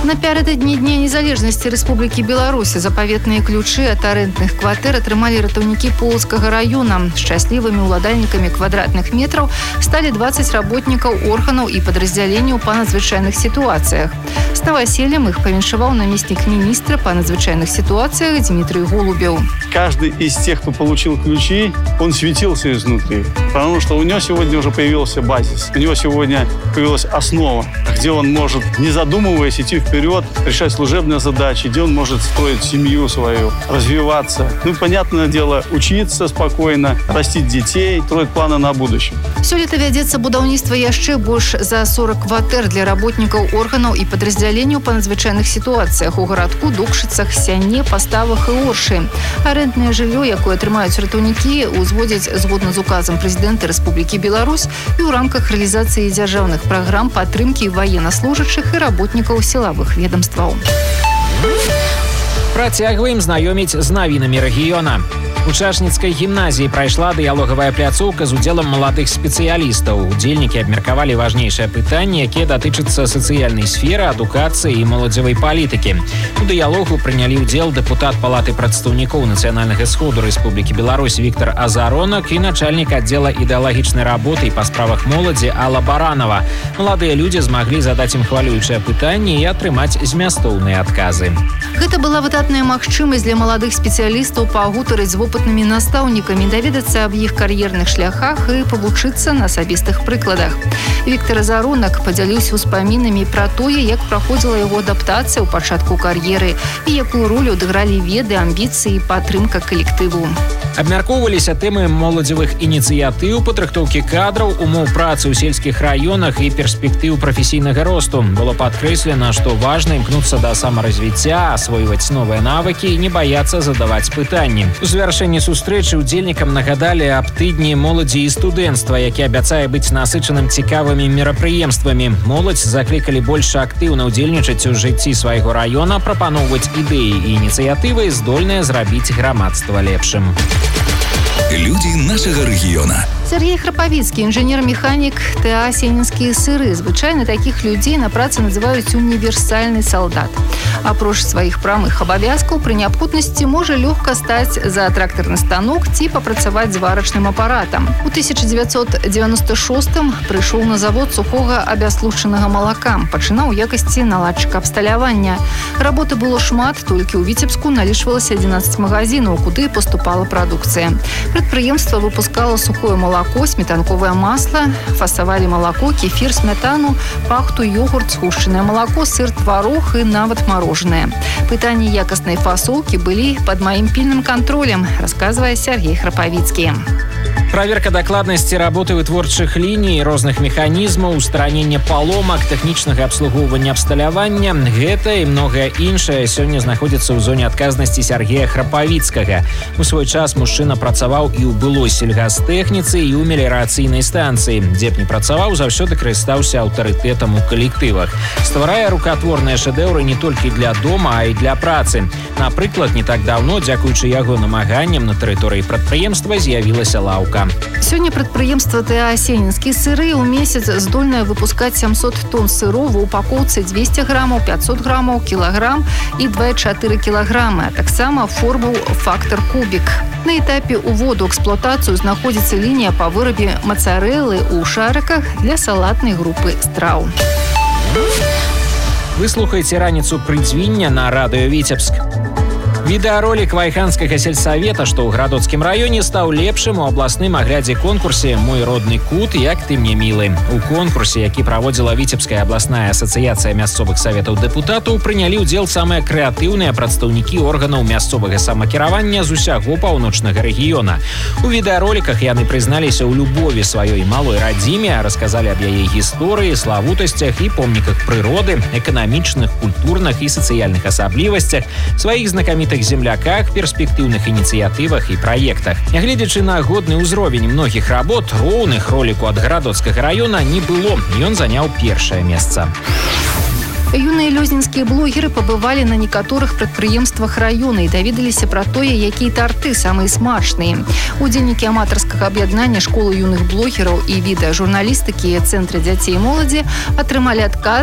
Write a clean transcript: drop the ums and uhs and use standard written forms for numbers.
Напярэдадні Дня незалежнасці Рэспублікі Беларусь запаветныя ключы ад арэндных кватэр атрымалі ратаўнікі Полацкага района. Шчаслівымі ўладальнікамі квадратных метраў сталі 20 работнікаў органаў і падраздзяленняў па надзвычайных сітуацыях. З новоселем их павіншаваў намеснік министра по надзвычайных ситуациях Дмитрий Голубев. Каждый из тех, кто получил ключи, он светился изнутри, потому что у него сегодня уже появился базис, у него сегодня появилась основа, где он может, не задумываясь, идти вперед, решать служебные задачи, где он может строить семью свою, развиваться. Ну, понятное дело, учиться спокойно, растить детей, строить планы на будущее. Сёлета вядзецца будаўніцтва яшчэ больш за 40 кватэр для работнікаў органаў і падраздзяленняў па надзвычайных сітуацыях у гарадку, Дукшыцах, Сяне, Паставах і Оршы. Арэнднае жыллё, якое атрымаюць ратаўнікі, узводзяць згодна з указам прэзідэнта Рэспублікі Беларусь і ў рамках рэалізацыі дзяржаўных праграм падтрымкі ваеннаслужачых і работнікаў сілавых ведомстваў. Працягваем знаёміць з навінамі рэгіёна. У Чашніцкай гімназіі прайшла дыялогавая пляцоўка з удзелам маладых спецыялістаў. Удзельнікі абмеркавалі важнейшыя пытанні, якія датычацца сацыяльнай сферы, адукацыі і моладзевай палітыкі. У дыялогу прынялі ўдзел дэпутат Палаты прадстаўнікоў Нацыянальнага сходу Рэспублікі Беларусь Віктор Азаронак і начальнік аддзела ідэалагічнай работы і па справах моладзі Алла Баранова. Маладыя людзі змаглі задаць ім хвалюючыя пытанні і атрымаць змястоўныя адказы. Гэта была выдатная магчымасць для маладых спецыялістаў пагутарыць з опытнымі настаўнікамі, даведацца аб іх кар'ерных шляхах і павучыцца на асабістых прыкладах. Віктор Азаронак падзяліўся ўспамінамі пра тое, як праходзіла яго адаптацыя ў пачатку кар'еры і якую ролю адыгралі веды, амбіцыі і падтрымка калектыву. Абмяркоўваліся тэмы моладзевых ініцыятыў, падрыхтоўкі кадраў, умоў працы ў сельскіх раёнах і перспектыў прафесійнага росту. Было падкрэслена, што важна імкнуцца да самаразвіцця, асвойваць новыя навыкі і не баяцца задаваць пытанні. У завяршэнні сустрэчы удзельнікам нагадалі аб тыдні моладзі і студэнцтва, які абяцае быць насычаным цікавымі мерапрыемствамі. Моладзь заклікалі больш актыўна ўдзельнічаць у жыцці свайго раёна, прапаноўваць ідэі і ініцыятывы, здольныя зрабіць грамадства лепшым. Люди нашего региона. Сергей Храпавіцкі, інжынер-механік ТА «Сенінскія сыры». Звычайна такіх людзей на працы называюць універсальны салдат. Апроч сваіх прамых абавязкаў, пры неабходнасці можа лёгка стаць за трактарны станок ці папрацаваць зварачным апаратам. У 1996-м прыйшоў на завод сухога абяслушчанага малака. Пачынаў у якасці наладчыка абсталявання. Работы было шмат, толькі ў Віцебску налічвалася 11 магазінаў, куды паступала прадукцыя. Прадпрыемства выпускала сухое малако, сметанковое масло, фасавалі малако, кефір, смятану, пахту, йогурт, згушчанае малако, сыр, тварог і нават марожанае. Пытанні якаснай фасоўкі былі пад маім пільным кантролем, расказвае Сергей Храпавіцкі. Праверка дакладнасці работы вытворчых ліній, розных механізмаў, устранення паломак, тэхнічнага абслугоўвання абсталявання – гэта і многае іншае сёння знаходзіцца ў зоне адказнасці Сергея Храпавіцкага. У свой час мужчына працаваў і ў былой сельгастэхніцы, і ў меліярацыйнай станцыі. Дзе б не працаваў, заўсёды карыстаўся аўтарытэтам у калектывах. Стварае рукатворныя шэдэўры не толькі для дома, а і для працы. Напрыклад, не так даўно, дзякуючы яго намаганням, на тэрыторыі прадпрыемства з'явілася лаўка. Сёння прадпрыемства ТА «Сенінскія сыры» у месяц здольнае выпускаць 700 тонн сыров у упакоўцы 200 грамаў, 500 грамаў, кілаграм і 2,4 кілаграмы, а таксама формул «Фактор Кубік». На этапе уводу ў эксплуатацыю знаходзіцца лінія па вырабе мацарэлы ў шарыках для салатнай групы страў. Вы слухаеце раніцу прыдзвіння на радыё Віцебск. Відэаролік Вайханскага сельсавета, што ў Градоцкім раёне, стаў лепшым у абласным аглядзе конкурсе «Мой родны кут, як ты мне мілы». У конкурсе, які праводзіла Віцебская абласная асацыяцыя мясцовых саветаў дэпутатаў, прынялі ўдзел самыя крэатыўныя прадстаўнікі органаў мясцовага самакіравання з усяго паўночнага рэгіёна. У відэароліках яны прызналіся ў любові сваёй малой радзіме, расказалі аб яе гісторыі, славутасцях і помніках прыроды, эканамічных, культурных і сацыяльных асаблівасцях, сваіх знакамітых земляках, перспектыўных ініцыятывах і праектах. Нягледзячы на годны ўзровень многіх работ, роўных роліку ад Гарадоцкага раёна не было. Ён заняў першае месца. Юныя лёзнінскія блогеры пабывалі на некаторых прадпрыемствах раёна і даведаліся пра тое, якія тарты самыя смачныя. Удзельнікі аматарскага аб'яднання школы юных блогераў і відэажурналістыкі Цэнтра дзяцей і моладзі атрымалі адказ